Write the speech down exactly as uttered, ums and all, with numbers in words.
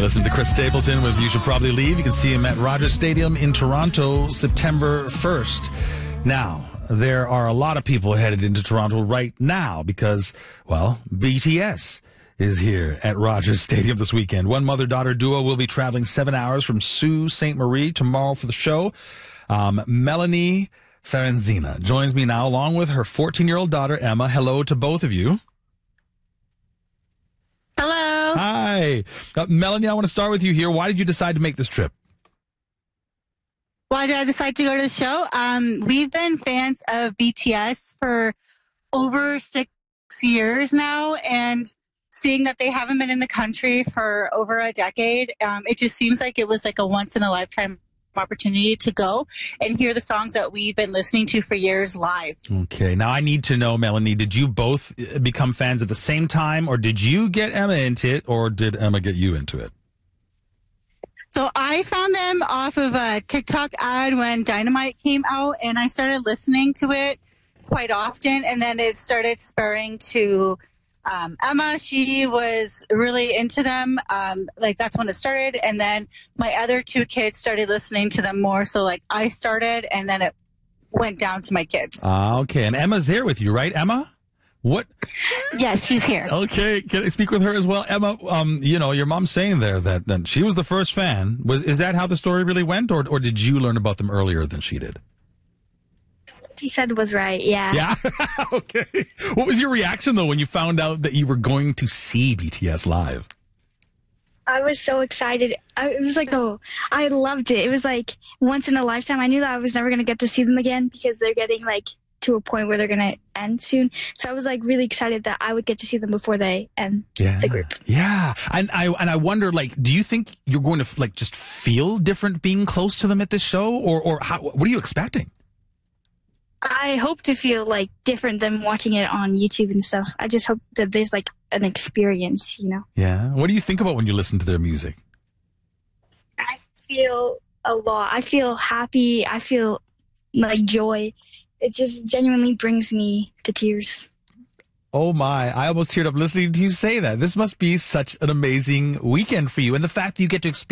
Listen to Chris Stapleton with You Should Probably Leave. You can see him at Rogers Stadium in Toronto, September first. Now, there are a lot of people headed into Toronto right now because, well, B T S is here at Rogers Stadium this weekend. One mother-daughter duo will be traveling seven hours from Sault Ste. Marie tomorrow for the show. Um, Melanie Ferenzina joins me now along with her fourteen-year-old daughter, Emma. Hello to both of you. Hello. Hi. Uh, Melanie, I want to start with you here. Why did you decide to make this trip? Why did I decide to go to the show? Um, we've been fans of B T S for over six years now, and seeing that they haven't been in the country for over a decade, um, it just seems like it was like a once-in-a-lifetime opportunity to go and hear the songs that we've been listening to for years live. Okay. Now, I need to know, Melanie, did you both become fans at the same time, or did you get Emma into it, or did Emma get you into it? So I found them off of a TikTok ad when Dynamite came out, and I started listening to it quite often, and then it started spurring to Um, Emma. She was really into them. Um, like that's when it started. And then my other two kids started listening to them more. So like I started and then it went down to my kids. Uh, okay. And Emma's here with you, right, Emma? What? Yes, she's here. Okay. Can I speak with her as well? Emma, um, you know, your mom's saying there that, that she was the first fan. Was, is that how the story really went? Or, or did you learn about them earlier than she did? She said was right, yeah. Yeah? Okay. What was your reaction, though, when you found out that you were going to see B T S live? I was so excited. I, it was like, oh, I loved it. It was like once in a lifetime. I knew that I was never going to get to see them again because they're getting like to a point where they're going to end soon. So I was like really excited that I would get to see them before they end yeah. the group. Yeah. And I and I wonder, like, do you think you're going to like just feel different being close to them at this show? Or, or how, what are you expecting? I hope to feel like different than watching it on YouTube and stuff. I just hope that there's like an experience, you know? Yeah. What do you think about when you listen to their music? I feel a lot. I feel happy. I feel like joy. It just genuinely brings me to tears. Oh my, I almost teared up listening to you say that. This must be such an amazing weekend for you. And the fact that you get to experience